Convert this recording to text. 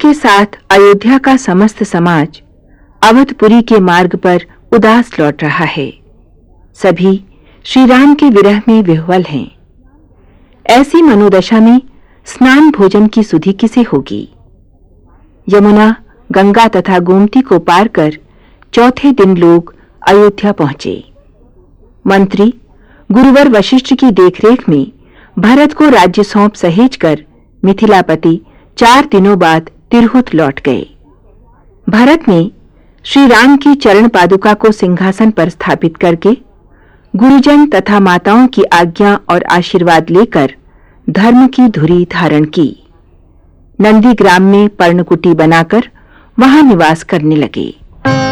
के साथ अयोध्या का समस्त समाज अवधपुरी के मार्ग पर उदास लौट रहा है। सभी श्री राम के विरह में विह्वल हैं। ऐसी मनोदशा में स्नान भोजन की सुधि किसे होगी। यमुना, गंगा तथा गोमती को पार कर चौथे दिन लोग अयोध्या पहुंचे। मंत्री गुरुवर वशिष्ठ की देखरेख में भरत को राज्य सौंप सहेज कर मिथिलापति 4 दिनों बाद तिरहुत लौट गए। भरत ने श्री राम की चरण पादुका को सिंहासन पर स्थापित करके गुरुजन तथा माताओं की आज्ञा और आशीर्वाद लेकर धर्म की धुरी धारण की। नंदीग्राम में पर्णकुटी बनाकर वहां निवास करने लगे।